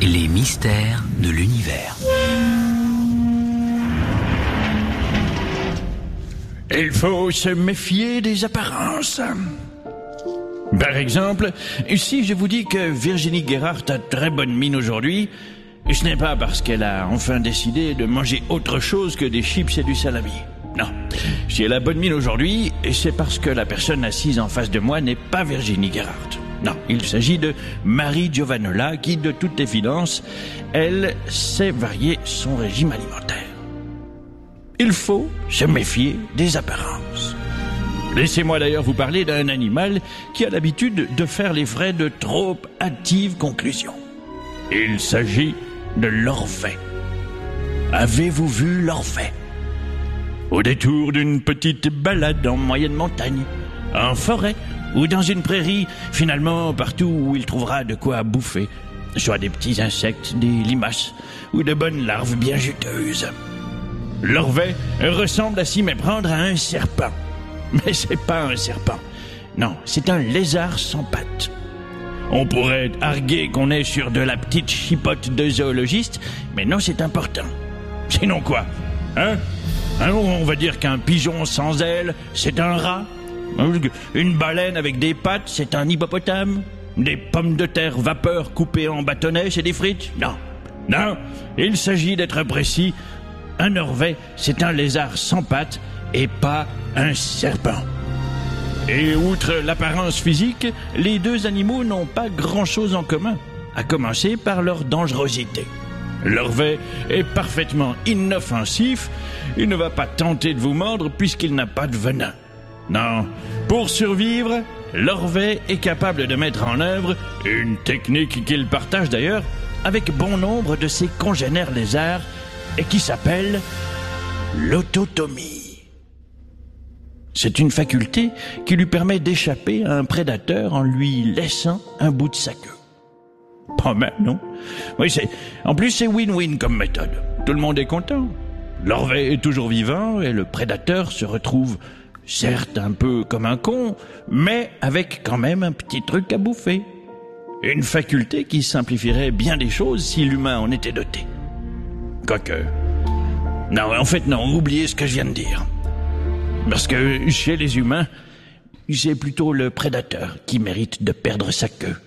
Les mystères de l'univers. Il faut se méfier des apparences. Par exemple, si je vous dis que Virginie Guérard a très bonne mine aujourd'hui, ce n'est pas parce qu'elle a enfin décidé de manger autre chose que des chips et du salami. Non. Si elle a bonne mine aujourd'hui, c'est parce que la personne assise en face de moi n'est pas Virginie Guérard. Non, il s'agit de Marie Giovanola qui, de toute évidence, elle sait varier son régime alimentaire. Il faut se méfier des apparences. Laissez-moi d'ailleurs vous parler d'un animal qui a l'habitude de faire les frais de trop hâtives conclusions. Il s'agit de l'orvet. Avez-vous vu l'orvet? Au détour d'une petite balade en moyenne montagne, en forêt ou dans une prairie, finalement partout où il trouvera de quoi bouffer, soit des petits insectes, des limaces ou de bonnes larves bien juteuses. L'orvet ressemble à s'y méprendre à un serpent. Mais c'est pas un serpent. Non, c'est un lézard sans pattes. On pourrait arguer qu'on est sur de la petite chipote de zoologiste, mais non, c'est important. Sinon quoi? On va dire qu'un pigeon sans ailes, c'est un rat. Une baleine avec des pattes, c'est un hippopotame. Des pommes de terre vapeur coupées en bâtonnets, c'est des frites. Non, il s'agit d'être précis. Un orvet, c'est un lézard sans pattes et pas un serpent. Et outre l'apparence physique, les deux animaux n'ont pas grand-chose en commun, à commencer par leur dangerosité. L'orvet est parfaitement inoffensif, il ne va pas tenter de vous mordre puisqu'il n'a pas de venin. Non, pour survivre, l'orvet est capable de mettre en œuvre une technique qu'il partage d'ailleurs avec bon nombre de ses congénères lézards et qui s'appelle l'autotomie. C'est une faculté qui lui permet d'échapper à un prédateur en lui laissant un bout de sa queue. Pas mal, non? Oui, en plus, c'est win-win comme méthode. Tout le monde est content. L'orvet est toujours vivant et le prédateur se retrouve certes un peu comme un con, mais avec quand même un petit truc à bouffer. Une faculté qui simplifierait bien des choses si l'humain en était doté. Quoique... Non, en fait, non, oubliez ce que je viens de dire. Parce que chez les humains, c'est plutôt le prédateur qui mérite de perdre sa queue.